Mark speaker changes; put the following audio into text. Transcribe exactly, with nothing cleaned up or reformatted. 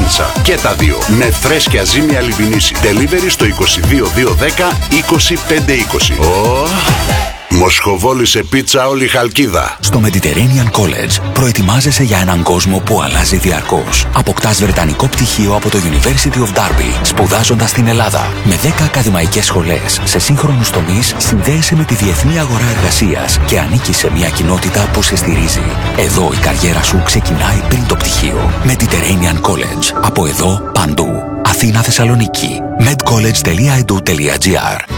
Speaker 1: πίτσα. Και τα δύο. Με φρέσκια ζύμια λιβινίση. Delivery στο είκοσι δύο διακόσια δέκα είκοσι πέντε είκοσι. Oh. Μοσχοβόλη σε πίτσα όλη η Χαλκίδα.
Speaker 2: Στο Mediterranean College προετοιμάζεσαι για έναν κόσμο που αλλάζει διαρκώς. Αποκτάς βρετανικό πτυχίο από το University of Derby, σπουδάζοντας στην Ελλάδα. Με δέκα ακαδημαϊκές σχολές σε σύγχρονους τομείς, συνδέεσαι με τη διεθνή αγορά εργασίας και ανήκεις σε μια κοινότητα που σε στηρίζει. Εδώ η καριέρα σου ξεκινάει πριν το πτυχίο. Mediterranean College. Από εδώ παντού. Αθήνα, Θεσσαλονίκη. medcollege τελεία e d u τελεία g r